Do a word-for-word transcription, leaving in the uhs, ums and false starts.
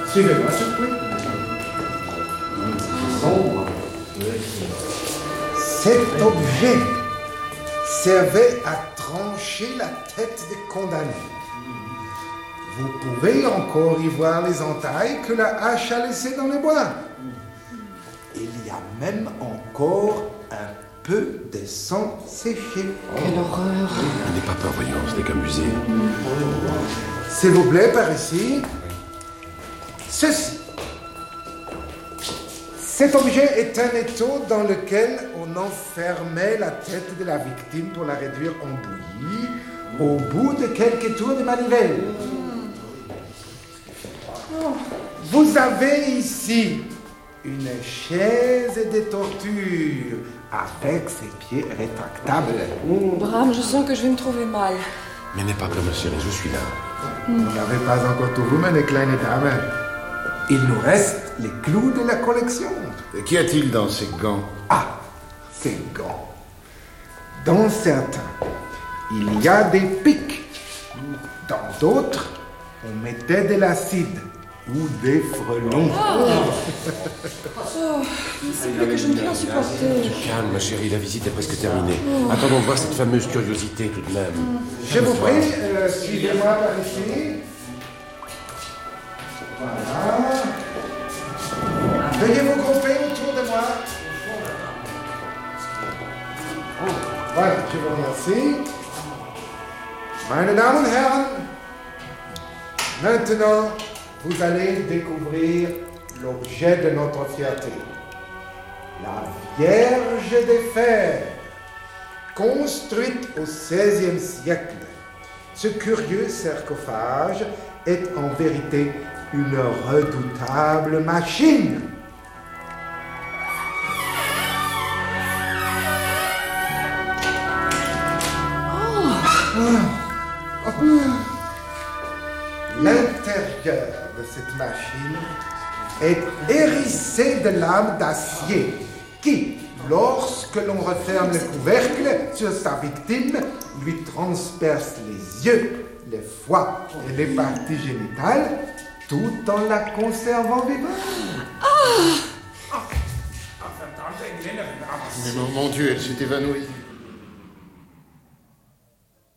Suivez-moi, s'il vous plaît. Sombre. Cet objet servait à trancher la tête des condamnés. Vous pouvez encore y voir les entailles que la hache a laissées dans le bois. Il y a même encore un peu de sang séché. Quelle horreur. N'ayez pas peur, voyons, ce n'est qu'un musée. S'il vous plaît, par ici. Ceci. Cet objet est un étau dans lequel on enfermait la tête de la victime pour la réduire en bouillie au bout de quelques tours de manivelle. Vous avez ici une chaise de torture avec ses pieds rétractables. Bram, je sens que je vais me trouver mal. Mais n'aie pas peur, ma chérie, je suis là. Vous n'avez pas encore tout vu, meine kleine Dame. Il nous reste les clous de la collection. Et qu'y a-t-il dans ces gants? Ah, ces gants. Dans certains, il y a des pics. Dans d'autres, on mettait de l'acide ou des frelons. Oh, c'est plus que je ne peux en supporter. Tu calmes, ma chérie, la visite est presque terminée. Attendons de voir cette fameuse curiosité tout de même. Je vous prie, euh, suivez-moi par ici. Voilà. Veuillez vous grouper autour de moi. Voilà, je vous remercie. Meine Damen und Herren, maintenant, vous allez découvrir l'objet de notre fierté. La Vierge des Fers, construite au seizième siècle. Ce curieux sarcophage est en vérité une redoutable machine. L'intérieur de cette machine est hérissé de lames d'acier qui, lorsque l'on referme le couvercle sur sa victime, lui transperce les yeux, le foie et les parties génitales, tout en la conservant vivante. Mais mon, mon Dieu, elle s'est évanouie.